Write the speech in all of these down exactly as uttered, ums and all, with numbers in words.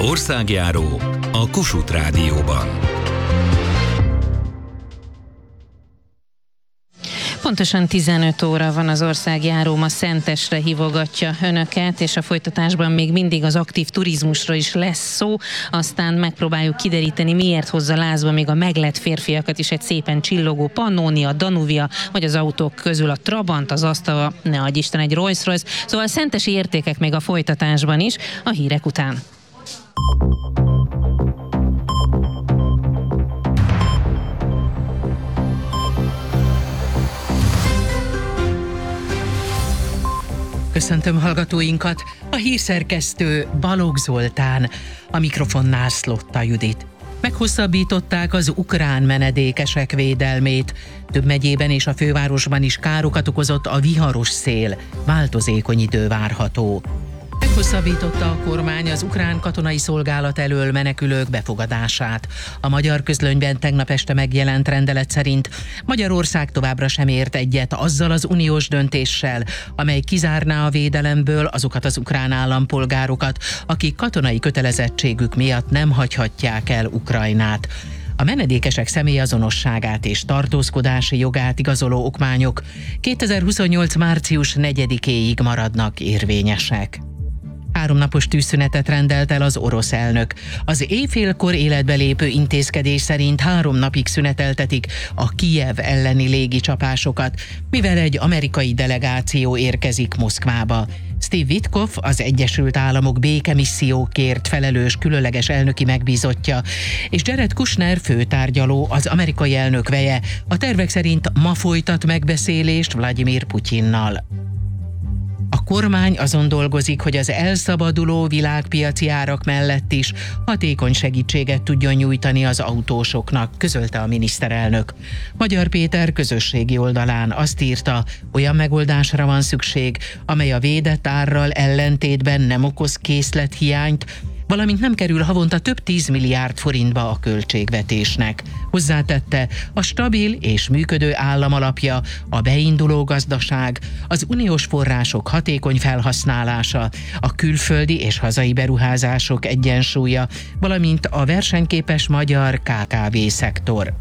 Országjáró a Kossuth Rádióban. Pontosan tizenöt óra van, az országjáró ma Szentesre hívogatja önöket, és a folytatásban még mindig az aktív turizmusról is lesz szó, aztán megpróbáljuk kideríteni, miért hozza lázba még a meglett férfiakat is egy szépen csillogó Pannonia, Danuvia, vagy az autók közül a Trabant, az Asztava, ne adj Isten, egy Rolls-Royce, szóval szentesi értékek még a folytatásban is, a hírek után. Köszöntöm hallgatóinkat, a hírszerkesztő Balogh Zoltán, a mikrofonnál Szlotta Judit. Meghosszabbították az ukrán menedékesek védelmét. Több megyében és a fővárosban is károkat okozott a viharos szél, változékony idő várható. Meghosszabbította a kormány az ukrán katonai szolgálat elől menekülők befogadását. A magyar közlönyben tegnap este megjelent rendelet szerint Magyarország továbbra sem ért egyet azzal az uniós döntéssel, amely kizárná a védelemből azokat az ukrán állampolgárokat, akik katonai kötelezettségük miatt nem hagyhatják el Ukrajnát. A menedékesek személyazonosságát és tartózkodási jogát igazoló okmányok kétezer-huszonnyolc március negyedikéig maradnak érvényesek. Háromnapos tűzszünetet rendelt el az orosz elnök. Az éjfélkor életbe lépő intézkedés szerint három napig szüneteltetik a Kijev elleni légicsapásokat, mivel egy amerikai delegáció érkezik Moszkvába. Steve Witkoff, az Egyesült Államok békemissziókért felelős különleges elnöki megbízottja, és Jared Kushner főtárgyaló, az amerikai elnök veje, a tervek szerint ma folytat megbeszélést Vladimir Putyinnal. A kormány azon dolgozik, hogy az elszabaduló világpiaci árak mellett is hatékony segítséget tudjon nyújtani az autósoknak, közölte a miniszterelnök. Magyar Péter közösségi oldalán azt írta, olyan megoldásra van szükség, amely a védett árral ellentétben nem okoz készlethiányt, valamint nem kerül havonta több tízmilliárd forintba a költségvetésnek. Hozzátette, a stabil és működő állam alapja a beinduló gazdaság, az uniós források hatékony felhasználása, a külföldi és hazai beruházások egyensúlya, valamint a versenyképes magyar ká ká vé szektor.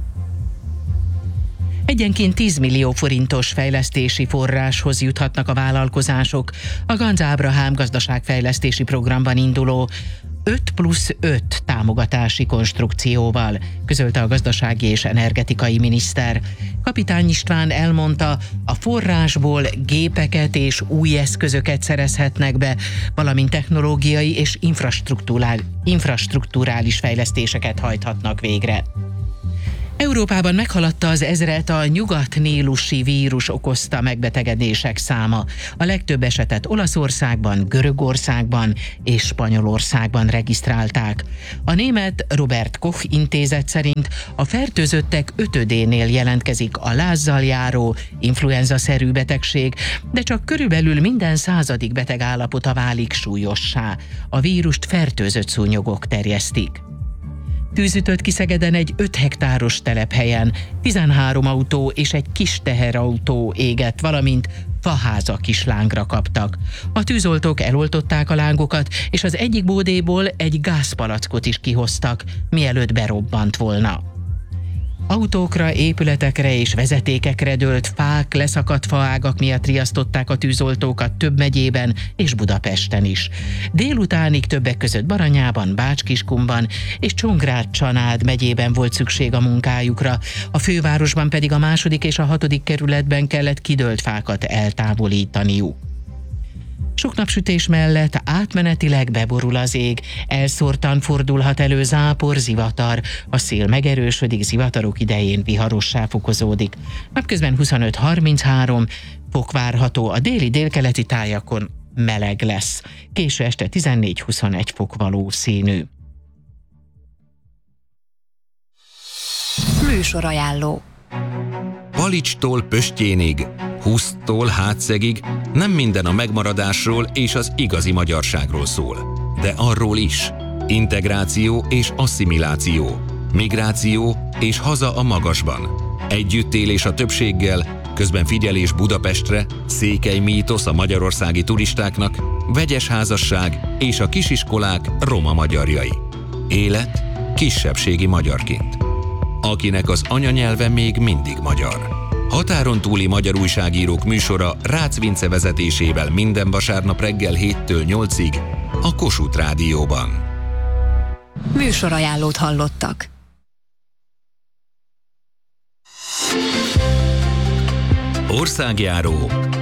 Egyenként tíz millió forintos fejlesztési forráshoz juthatnak a vállalkozások a Ganz Ábrahám gazdaságfejlesztési programban induló öt plusz öt támogatási konstrukcióval, közölte a gazdasági és energetikai miniszter. Kapitány István elmondta, a forrásból gépeket és új eszközöket szerezhetnek be, valamint technológiai és infrastruktúrál, infrastruktúrális fejlesztéseket hajthatnak végre. Európában meghaladta az ezret a nyugat-nílusi vírus okozta megbetegedések száma. A legtöbb esetet Olaszországban, Görögországban és Spanyolországban regisztrálták. A német Robert Koch intézet szerint a fertőzöttek ötödénél jelentkezik a lázzal járó, influenza-szerű betegség, de csak körülbelül minden századik beteg állapota válik súlyossá. A vírust fertőzött szúnyogok terjesztik. Tűz ütött ki Szegeden egy öt hektáros telephelyen, tizenhárom autó és egy kis teherautó égett, valamint faházak is lángra kaptak. A tűzoltók eloltották a lángokat, és az egyik bódéból egy gázpalackot is kihoztak, mielőtt berobbant volna. Autókra, épületekre és vezetékekre dőlt fák, leszakadt faágak miatt riasztották a tűzoltókat több megyében és Budapesten is. Délutánig többek között Baranyában, Bács-Kiskunban és Csongrád-Csanád megyében volt szükség a munkájukra, a fővárosban pedig a második és a hatodik kerületben kellett kidőlt fákat eltávolítaniuk. Sok napsütés mellett átmenetileg beborul az ég, elszórtan fordulhat elő zápor, zivatar, a szél megerősödik, zivatarok idején viharossá fokozódik. Napközben huszonöt harminchárom fok várható, a déli délkeleti tájakon meleg lesz. Késő este tizennégy huszonegy fok valószínű. Műsorajánló. Palicstól Pösttyénig, Huszttól Hátszegig nem minden a megmaradásról és az igazi magyarságról szól. De arról is. Integráció és asszimiláció, migráció és haza a magasban. Együttélés a többséggel, közben figyelés Budapestre, székely mítosz a magyarországi turistáknak, vegyes házasság és a kisiskolák roma magyarjai. Élet kisebbségi magyarként. Akinek az anyanyelve még mindig magyar. Határon túli magyar újságírók műsora Rácz Vince vezetésével minden vasárnap reggel héttől nyolcig a Kossuth Rádióban. Műsorajánlót hallottak. Országjáró